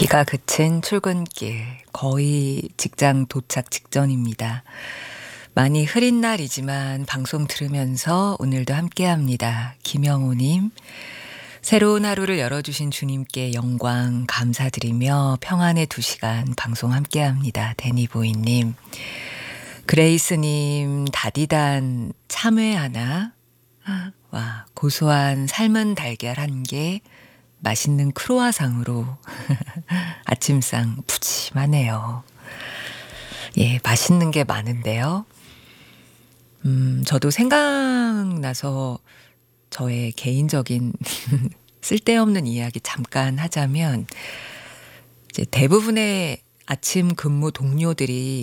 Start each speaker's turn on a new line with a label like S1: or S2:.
S1: 비가 그친 출근길, 거의 직장 도착 직전입니다. 많이 흐린 날이지만 방송 들으면서 오늘도 함께합니다. 김영호님, 새로운 하루를 열어주신 주님께 영광 감사드리며 평안의 2시간 방송 함께합니다. 데니보이님, 그레이스님, 다디단 참외 하나, 와, 고소한 삶은 달걀 1개, 맛있는 크로와상으로 아침상 푸짐하네요. 예, 맛있는 게 많은데요. 저도 생각나서 저의 개인적인 쓸데없는 이야기 잠깐 하자면, 이제 대부분의 아침 근무 동료들이